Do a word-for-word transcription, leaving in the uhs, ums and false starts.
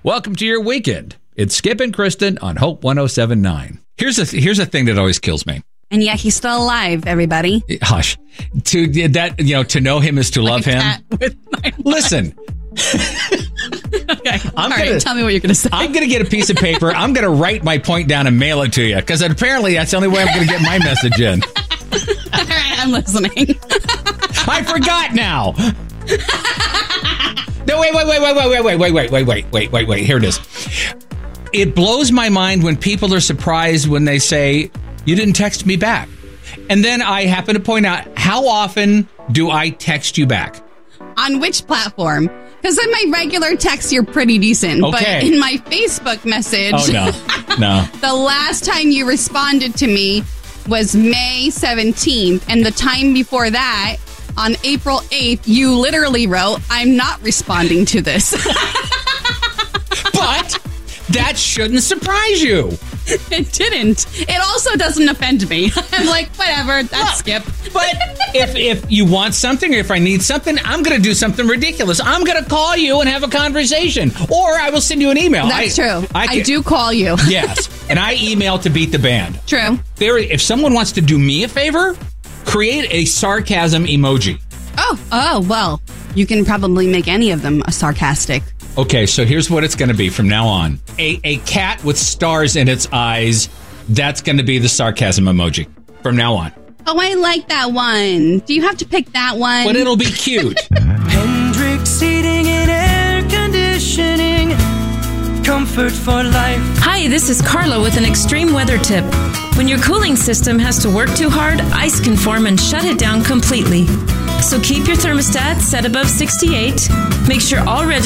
Welcome to your weekend. It's Skip and Kristen on Hope one oh seven point nine. Here's a here's a thing that always kills me. And yet he's still alive, everybody. Hush. To that, you know, to know him is to Like love a him. cat with my Listen. Okay. I'm All gonna, right, tell me what you're going to say. I'm going to get a piece of paper. I'm going to write my point down and mail it to you because apparently that's the only way I'm going to get my message in. All right, I'm listening. I forgot now. No, wait, wait, wait, wait, wait, wait, wait, wait, wait, wait, wait, wait, wait. Here it is. It blows my mind when people are surprised when they say, you didn't text me back. And then I happen to point out, how often do I text you back? On which platform? Because in my regular text, you're pretty decent. Okay. But in my Facebook message, Oh, no. No. the last time you responded to me was May seventeenth. And the time before that, on April eighth, you literally wrote, I'm not responding to this. But that shouldn't surprise you. It didn't. It also doesn't offend me. I'm like, whatever, that's Well, Skip. But if if you want something, or if I need something, I'm going to do something ridiculous. I'm going to call you and have a conversation. Or I will send you an email. That's I, true. I, I, can- do call you. Yes. And I email to beat the band. True. There, if someone wants to do me a favor, create a sarcasm emoji. Oh, oh, well, you can probably make any of them a sarcastic. Okay, so here's what it's going to be from now on. A, a cat with stars in its eyes, that's going to be the sarcasm emoji from now on. Oh, I like that one. Do you have to pick that one? But it'll be cute. Hendrix Seating and Air Conditioning. Comfort for life. Hi, this is Carla with an extreme weather tip. When your cooling system has to work too hard, ice can form and shut it down completely. So keep your thermostat set above sixty-eight. Make sure all